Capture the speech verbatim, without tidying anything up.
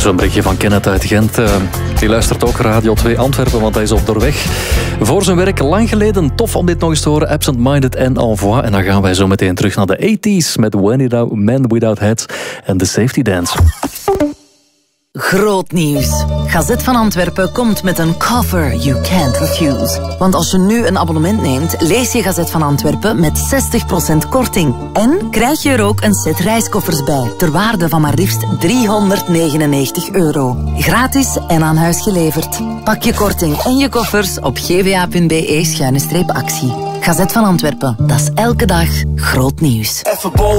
Zo'n berichtje van Kenneth uit Gent. Uh, die luistert ook Radio twee Antwerpen, want hij is op doorweg. Voor zijn werk lang geleden. Tof om dit nog eens te horen. Absent Minded en Envoy. En dan gaan wij zo meteen terug naar de tachtiger met When Without, Men Without Hats en de Safety Dance. Groot nieuws. Gazet van Antwerpen komt met een cover you can't refuse. Want als je nu een abonnement neemt, lees je Gazet van Antwerpen met zestig procent korting. En krijg je er ook een set reiskoffers bij, ter waarde van maar liefst driehonderdnegenennegentig euro. Gratis en aan huis geleverd. Pak je korting en je koffers op gva.be schuine streep actie. Gazet van Antwerpen, dat is elke dag groot nieuws.